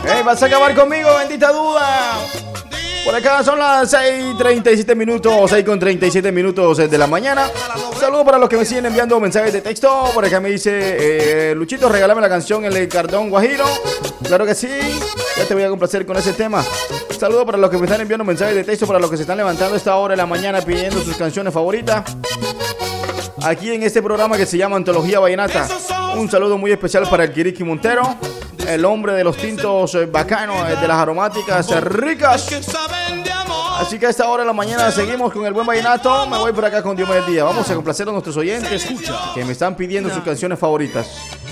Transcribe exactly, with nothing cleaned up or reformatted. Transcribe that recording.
Hey, vas a acabar conmigo, bendita duda. Por acá son las seis treinta y siete minutos, seis con treinta y siete minutos de la mañana. Saludos para los que me siguen enviando mensajes de texto. Por acá me dice, eh, Luchito, regálame la canción El Cardón Guajiro. Claro que sí, ya te voy a complacer con ese tema. Saludos para los que me están enviando mensajes de texto, para los que se están levantando a esta hora de la mañana pidiendo sus canciones favoritas. Aquí en este programa que se llama Antología Vallenata. Un saludo muy especial para el Kiriki Montero, el hombre de los tintos bacanos, de las aromáticas ricas. Así que a esta hora de la mañana seguimos con el buen vallenato. Me voy por acá con Dios del Día. Vamos a complacer a nuestros oyentes que me están pidiendo sus canciones favoritas.